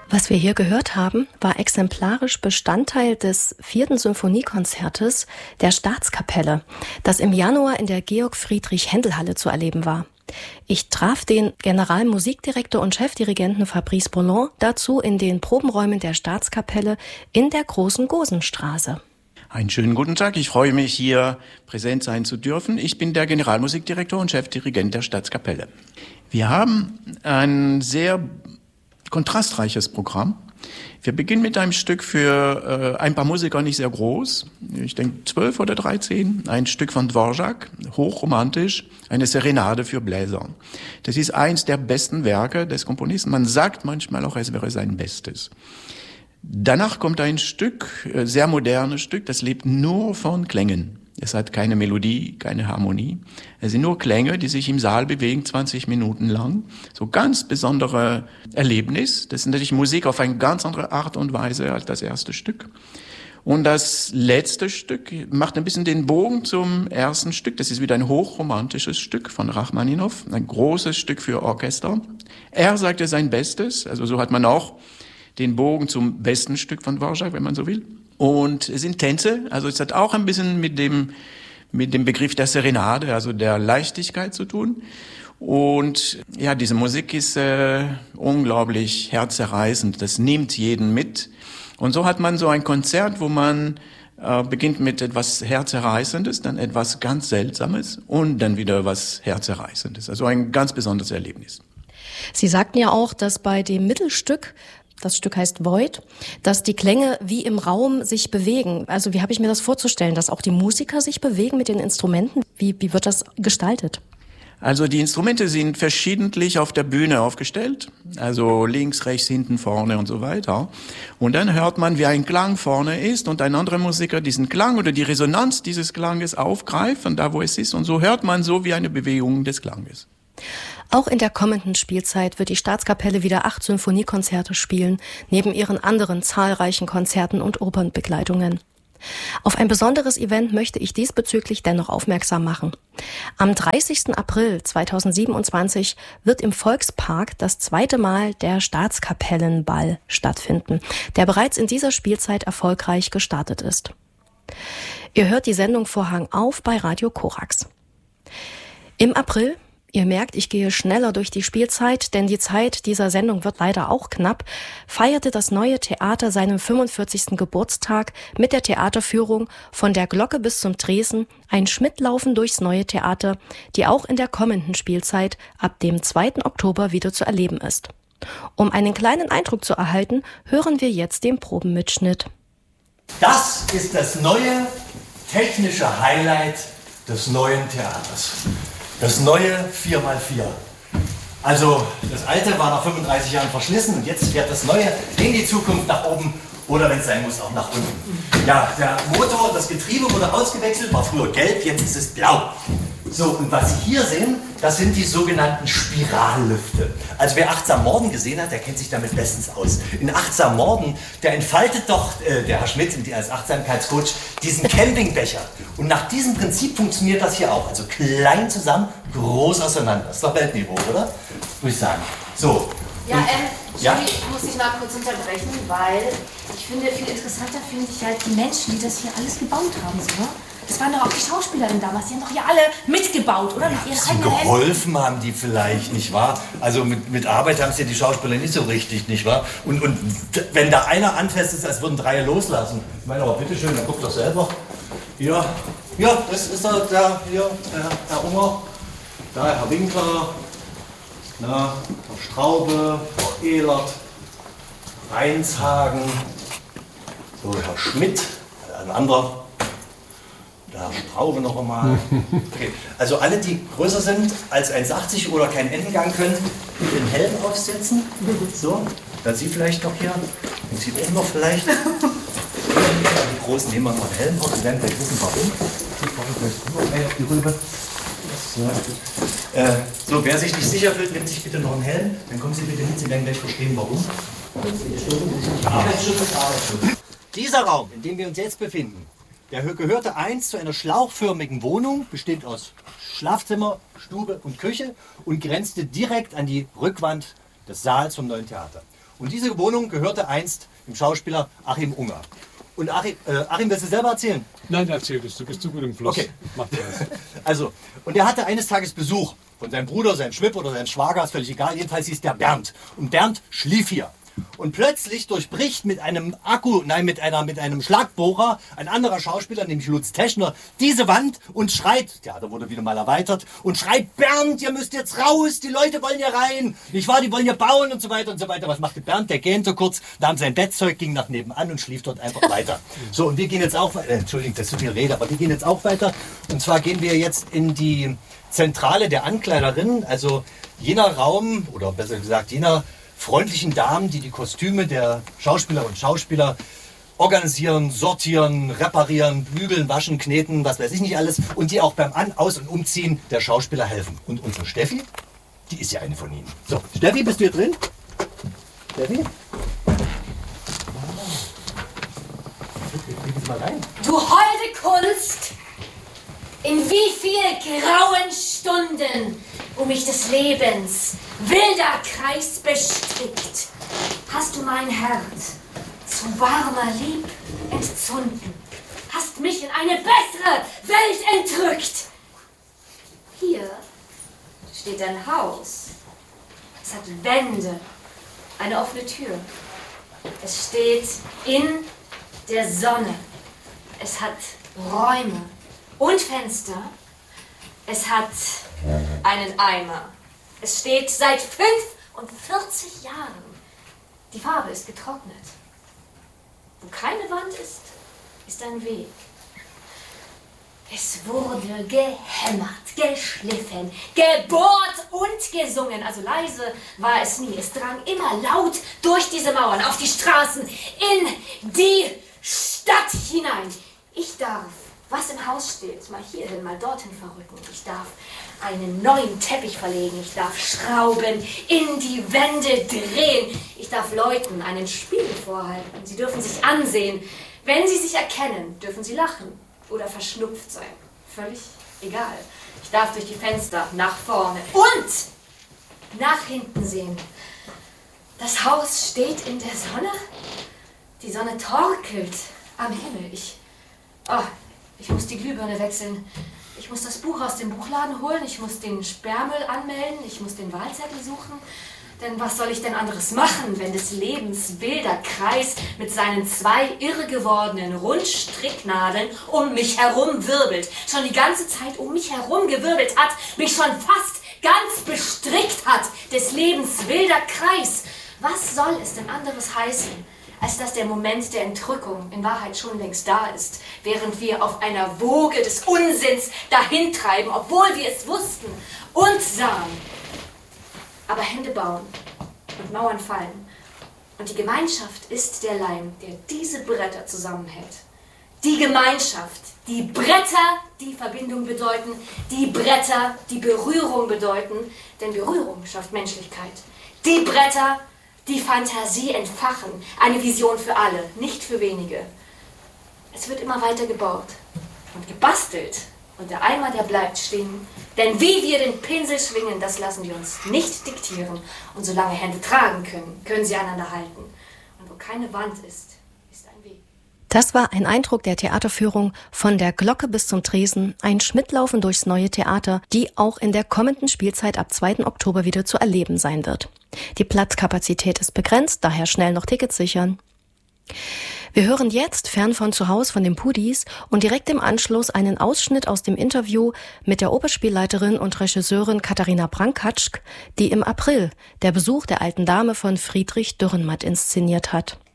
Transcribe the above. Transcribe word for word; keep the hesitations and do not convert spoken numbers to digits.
Was wir hier gehört haben, war exemplarisch Bestandteil des vierten Symphoniekonzertes der Staatskapelle, das im Januar in der Georg-Friedrich-Händel-Halle zu erleben war. Ich traf den Generalmusikdirektor und Chefdirigenten Fabrice Bollon dazu in den Probenräumen der Staatskapelle in der Großen Gosenstraße. Einen schönen guten Tag, ich freue mich, hier präsent sein zu dürfen. Ich bin der Generalmusikdirektor und Chefdirigent der Staatskapelle. Wir haben ein sehr kontrastreiches Programm. Wir beginnen mit einem Stück für äh, ein paar Musiker nicht sehr groß, ich denke zwölf oder dreizehn, ein Stück von Dvorak, hochromantisch, eine Serenade für Bläser. Das ist eins der besten Werke des Komponisten. Man sagt manchmal auch, es wäre sein Bestes. Danach kommt ein Stück, äh, sehr modernes Stück, das lebt nur von Klängen. Es hat keine Melodie, keine Harmonie. Es sind nur Klänge, die sich im Saal bewegen, zwanzig Minuten lang. So ganz besondere Erlebnis. Das ist natürlich Musik auf eine ganz andere Art und Weise als das erste Stück. Und das letzte Stück macht ein bisschen den Bogen zum ersten Stück. Das ist wieder ein hochromantisches Stück von Rachmaninow, ein großes Stück für Orchester. Er sagte sein Bestes, also so hat man auch den Bogen zum besten Stück von Dvorak, wenn man so will. Und es sind Tänze, also es hat auch ein bisschen mit dem, mit dem Begriff der Serenade, also der Leichtigkeit zu tun. Und ja, diese Musik ist äh, unglaublich herzerreißend, das nimmt jeden mit. Und so hat man so ein Konzert, wo man äh, beginnt mit etwas Herzerreißendes, dann etwas ganz Seltsames und dann wieder was Herzerreißendes. Also ein ganz besonderes Erlebnis. Sie sagten ja auch, dass bei dem Mittelstück, das Stück heißt Void, dass die Klänge wie im Raum sich bewegen. Also wie habe ich mir das vorzustellen, dass auch die Musiker sich bewegen mit den Instrumenten? Wie, wie wird das gestaltet? Also die Instrumente sind verschiedentlich auf der Bühne aufgestellt, also links, rechts, hinten, vorne und so weiter. Und dann hört man, wie ein Klang vorne ist und ein anderer Musiker diesen Klang oder die Resonanz dieses Klanges aufgreift von da, wo es ist. Und so hört man so wie eine Bewegung des Klanges. Auch in der kommenden Spielzeit wird die Staatskapelle wieder acht Symphoniekonzerte spielen, neben ihren anderen zahlreichen Konzerten und Opernbegleitungen. Auf ein besonderes Event möchte ich diesbezüglich dennoch aufmerksam machen. Am dreißigsten April zweitausendsiebenundzwanzig wird im Volkspark das zweite Mal der Staatskapellenball stattfinden, der bereits in dieser Spielzeit erfolgreich gestartet ist. Ihr hört die Sendung Vorhang auf bei Radio Korax. Im April, ihr merkt, ich gehe schneller durch die Spielzeit, denn die Zeit dieser Sendung wird leider auch knapp, feierte das Neue Theater seinen fünfundvierzigsten Geburtstag mit der Theaterführung Von der Glocke bis zum Tresen, ein Schmittlaufen durchs Neue Theater, die auch in der kommenden Spielzeit ab dem zweiten Oktober wieder zu erleben ist. Um einen kleinen Eindruck zu erhalten, hören wir jetzt den Probenmitschnitt. Das ist das neue technische Highlight des Neuen Theaters. Das neue vier mal vier. Also das alte war nach fünfunddreißig Jahren verschlissen und jetzt fährt das neue in die Zukunft nach oben oder wenn es sein muss auch nach unten. Ja, der Motor, das Getriebe wurde ausgewechselt, war früher gelb, jetzt ist es blau. So, und was Sie hier sehen, das sind die sogenannten Spirallüfte. Also wer Achtsam Morden gesehen hat, der kennt sich damit bestens aus. In Achtsam Morden, der entfaltet doch, äh, der Herr Schmidt als Achtsamkeitscoach, diesen Campingbecher. Und nach diesem Prinzip funktioniert das hier auch. Also klein zusammen, groß auseinander. Das ist doch Weltniveau, oder? Würde ich sagen. So. Ja, und, ähm, ja? ich muss dich mal kurz unterbrechen, weil ich finde, viel interessanter finde ich halt die Menschen, die das hier alles gebaut haben, so, ne? Das waren doch auch die Schauspielerinnen damals, die haben doch hier alle mitgebaut, oder? Ja, mit ihren eigenen geholfen Händen. Haben die vielleicht, nicht wahr? Also mit, mit Arbeit haben es ja die Schauspieler nicht so richtig, nicht wahr? Und, und wenn da einer anfasst ist, als würden drei loslassen. Ich meine, aber bitteschön, dann guckt doch selber. Ja, ja, das ist der, der hier, der Herr Unger, da Herr Winkler, na, Herr Straube, Frau Ehlert, Reinshagen, so Herr Schmidt, ein anderer. Da Straube noch einmal. Okay. Also alle, die größer sind als eins achtzig oder keinen Endengang können, den Helm aufsetzen. So, dann Sie vielleicht noch hier. Und Sie oben noch vielleicht. Die Großen nehmen wir noch einen Helm auf. Sie werden gleich wissen, warum. Sie kommen gleich rüber auf die Rübe. So. Äh, so, wer sich nicht sicher fühlt, nimmt sich bitte noch einen Helm. Dann kommen Sie bitte mit, Sie werden gleich verstehen, warum. Arbeitsschutz ist Arbeitsschutz. Dieser Raum, in dem wir uns jetzt befinden, der gehörte einst zu einer schlauchförmigen Wohnung, bestehend aus Schlafzimmer, Stube und Küche und grenzte direkt an die Rückwand des Saals vom Neuen Theater. Und diese Wohnung gehörte einst dem Schauspieler Achim Unger. Und Achim, äh, Achim, willst du selber erzählen? Nein, erzähl es, du bist zu gut im Fluss. Okay. Mach das. Also, und er hatte eines Tages Besuch von seinem Bruder, seinem Schwipp oder seinem Schwager, ist völlig egal. Jedenfalls hieß der Bernd. Und Bernd schlief hier. Und plötzlich durchbricht mit einem Akku, nein, mit einer, mit einem Schlagbohrer ein anderer Schauspieler, nämlich Lutz Teschner, diese Wand und schreit, ja, da wurde wieder mal erweitert, und schreit, Bernd, ihr müsst jetzt raus, die Leute wollen hier rein, nicht wahr, die wollen hier bauen und so weiter und so weiter. Was machte Bernd? Der gähnte kurz, nahm sein Bettzeug, ging nach nebenan und schlief dort einfach weiter. So, und wir gehen jetzt auch weiter, äh, Entschuldigung, das ist zu viel Rede, aber wir gehen jetzt auch weiter. Und zwar gehen wir jetzt in die Zentrale der Ankleiderin, also jener Raum, oder besser gesagt, jener freundlichen Damen, die die Kostüme der Schauspieler und Schauspieler organisieren, sortieren, reparieren, bügeln, waschen, kneten, was weiß ich nicht alles, und die auch beim An-, Aus- und Umziehen der Schauspieler helfen. Und unsere Steffi, die ist ja eine von ihnen. So, Steffi, bist du hier drin? Steffi? Gehen Sie mal rein. Du holde Kunst! In wie viel grauen Stunden um mich des Lebens wilder Kreis bestrickt, hast du mein Herz zu warmer Lieb entzünden, hast mich in eine bessere Welt entrückt. Hier steht ein Haus, es hat Wände, eine offene Tür, es steht in der Sonne, es hat Räume und Fenster, es hat einen Eimer. Es steht seit fünfundvierzig Jahren. Die Farbe ist getrocknet. Wo keine Wand ist, ist ein Weg. Es wurde gehämmert, geschliffen, gebohrt und gesungen. Also leise war es nie. Es drang immer laut durch diese Mauern, auf die Straßen, in die Stadt hinein. Ich darf, was im Haus steht, mal hierhin, mal dorthin verrücken. Ich darf einen neuen Teppich verlegen. Ich darf Schrauben in die Wände drehen. Ich darf Leuten einen Spiegel vorhalten. Sie dürfen sich ansehen. Wenn sie sich erkennen, dürfen sie lachen oder verschnupft sein. Völlig egal. Ich darf durch die Fenster nach vorne und nach hinten sehen. Das Haus steht in der Sonne. Die Sonne torkelt am Himmel. Ich... Oh, Ich muss die Glühbirne wechseln. Ich muss das Buch aus dem Buchladen holen. Ich muss den Sperrmüll anmelden. Ich muss den Wahlzettel suchen. Denn was soll ich denn anderes machen, wenn des Lebens wilder Kreis mit seinen zwei irre gewordenen Rundstricknadeln um mich herum wirbelt, schon die ganze Zeit um mich herum gewirbelt hat, mich schon fast ganz bestrickt hat, des Lebens wilder Kreis. Was soll es denn anderes heißen, als dass der Moment der Entrückung in Wahrheit schon längst da ist, während wir auf einer Woge des Unsinns dahintreiben, obwohl wir es wussten und sahen. Aber Hände bauen und Mauern fallen. Und die Gemeinschaft ist der Leim, der diese Bretter zusammenhält. Die Gemeinschaft, die Bretter, die Verbindung bedeuten, die Bretter, die Berührung bedeuten, denn Berührung schafft Menschlichkeit. Die Bretter, die Fantasie entfachen, eine Vision für alle, nicht für wenige. Es wird immer weiter gebaut und gebastelt und der Eimer, der bleibt stehen. Denn wie wir den Pinsel schwingen, das lassen wir uns nicht diktieren. Und solange Hände tragen können, können sie einander halten. Und wo keine Wand ist, ist ein Weg. Das war ein Eindruck der Theaterführung von der Glocke bis zum Tresen, ein Schmittlaufen durchs neue Theater, die auch in der kommenden Spielzeit ab zweiten Oktober wieder zu erleben sein wird. Die Platzkapazität ist begrenzt, daher schnell noch Tickets sichern. Wir hören jetzt fern von zu Hause von den Pudis und direkt im Anschluss einen Ausschnitt aus dem Interview mit der Operspielleiterin und Regisseurin Katharina Brankatschk, die im April der Besuch der alten Dame von Friedrich Dürrenmatt inszeniert hat.